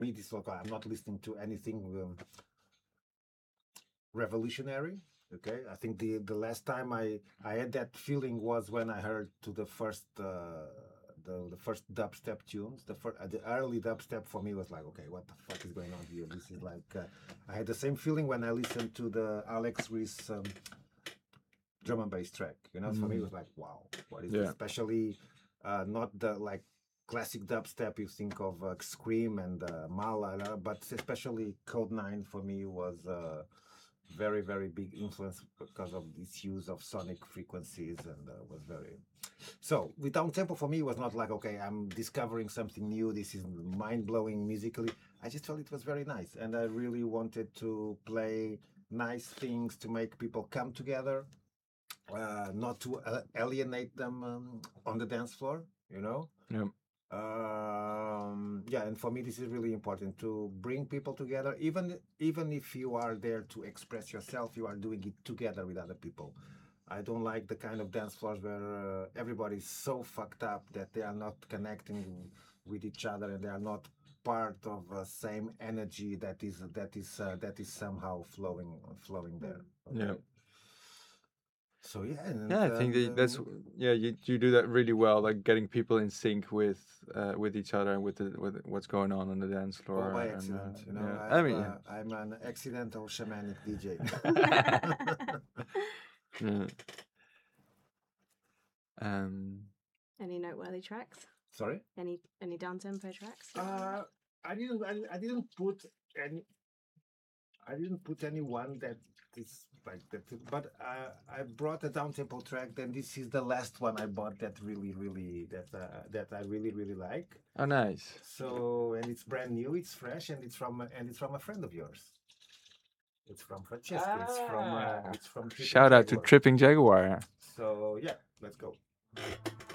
me, this local. I'm not listening to anything revolutionary. Okay, I think the last time I had that feeling was when I heard to the first the first dubstep tunes. The early dubstep for me was like, okay, what the fuck is going on here? This is like I had the same feeling when I listened to the Alex Reese drum and bass track. For me it was like, wow, what is this? Especially not the like classic dubstep you think of Scream and Mala, but especially Code 9 for me was very very big influence because of this use of sonic frequencies, and was very so with down tempo. For me was not like, okay, I'm discovering something new, this is mind-blowing musically. I just felt it was very nice, and I really wanted to play nice things to make people come together, not to alienate them on the dance floor, Yeah. Yeah, and for me this is really important to bring people together, even if you are there to express yourself, you are doing it together with other people. I don't like the kind of dance floors where everybody's so fucked up that they are not connecting with each other, and they are not part of the same energy that is somehow flowing there. Okay. Yeah. So yeah, Yeah, I think that's you do that really well, like getting people in sync with each other and with what's going on the dance all floor. by And accident. yeah, I I have mean, I'm an accidental shamanic DJ. yeah. Um, Any noteworthy tracks? Sorry. Any down tempo tracks? I didn't put any. I didn't put anyone that is like that, but I brought a down tempo track. Then this is the last one I bought that really that I really like. oh, nice. So, and it's brand new, it's fresh, and it's from a friend of yours. It's from Francesco. It's from Tripping Shout out to Jaguar. Tripping Jaguar. So yeah, let's go.